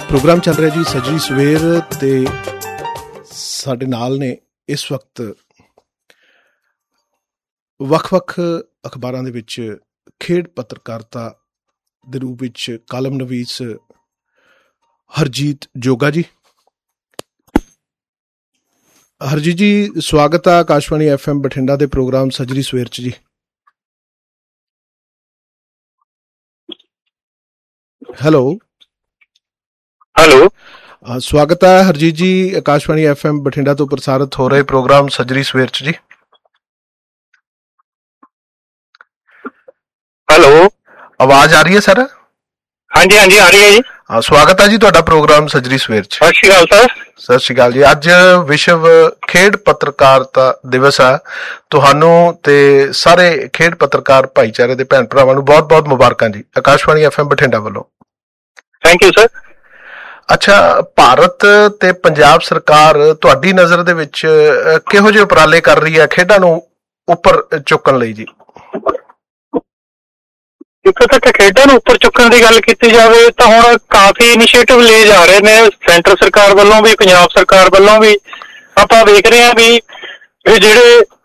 Programme चल रहा जी सजरी सवेर ते साडे नाल ने इस वक्त ਵੱਖ-ਵੱਖ ਅਖਬਾਰਾਂ ਦੇ ਵਿੱਚ ਖੇਡ ਪੱਤਰਕਾਰਤਾ ਦੇ ਰੂਪ ਵਿੱਚ ਕਾਲਮ ਨਵੀਸ ਹਰਜੀਤ ਜੋਗਾ ਜੀ। ਹਰਜੀਤ ਜੀ ਸਵਾਗਤ ਆ ਆਕਾਸ਼ਵਾਣੀ FM ਬਠਿੰਡਾ ਦੇ ਪ੍ਰੋਗਰਾਮ ਸਜਰੀ ਸਵੇਰ 'ਚ ਜੀ। ਹੈਲੋ ਸਵਾਗਤ ਹੈ ਹਰਜੀਤ ਜੀ ਆਕਾਸ਼ਵਾਣੀ FM ਬਠਿੰਡਾ ਤੋਂ ਪ੍ਰਸਾਰਿਤ ਹੋ ਰਹੇ ਪ੍ਰੋਗਰਾਮ ਸਜਰੀ ਸਵੇਰ 'ਚ ਜੀ। ਹੈਲੋ ਆਵਾਜ਼ ਆ ਰਹੀ ਹੈ ਸਰ? ਹਾਂਜੀ ਹਾਂਜੀ ਆ ਰਹੀ ਹੈ ਜੀ। ਹਾਂ ਸਵਾਗਤ ਹੈ ਜੀ ਤੁਹਾਡਾ ਪ੍ਰੋਗਰਾਮ ਸਜਰੀ ਸਵੇਰ 'ਚ। ਸਤਿ ਸ਼੍ਰੀ ਅਕਾਲ ਸਰ। ਸਤਿ ਸ਼੍ਰੀ ਅਕਾਲ ਜੀ। ਅੱਜ ਵਿਸ਼ਵ ਖੇਡ ਪੱਤਰਕਾਰਤਾ ਦਿਵਸ ਆ। ਤੁਹਾਨੂੰ ਤੇ ਸਾਰੇ ਖੇਡ ਪੱਤਰਕਾਰ ਭਾਈਚਾਰੇ ਦੇ ਭੈਣ ਭਰਾਵਾਂ ਨੂੰ ਬਹੁਤ ਬਹੁਤ ਮੁਬਾਰਕਾਂ ਜੀ ਆਕਾਸ਼ਵਾਣੀ FM ਬਠਿੰਡਾ ਵੱਲੋਂ। Thank you sir. ਅੱਛਾ, ਭਾਰਤ ਤੇ ਪੰਜਾਬ ਸਰਕਾਰ ਤੁਹਾਡੀ ਨਜ਼ਰ ਦੇ ਵਿੱਚ ਕਿਹੋ ਜਿਹੇ ਉਪਰਾਲੇ ਕਰ ਰਹੀ ਹੈ ਖੇਡਾਂ ਨੂੰ ਉੱਪਰ ਚੁੱਕਣ ਲਈ ਜੀ? ਜਿੱਥੋਂ ਤੱਕ ਖੇਡਾਂ ਨੂੰ ਉੱਪਰ ਚੁੱਕਣ ਦੀ ਗੱਲ ਕੀਤੀ ਜਾਵੇ ਤਾਂ ਹੁਣ ਕਾਫੀ ਇਨੀਸ਼ੀਏਟਿਵ ਲਏ ਜਾ ਰਹੇ ਨੇ ਸੈਂਟਰ ਸਰਕਾਰ ਵੱਲੋਂ ਵੀ, ਪੰਜਾਬ ਸਰਕਾਰ ਵੱਲੋਂ ਵੀ। ਆਪਾਂ ਵੇਖ ਰਹੇ ਹਾਂ ਵੀ ਇਹ ਜਿਹੜੇ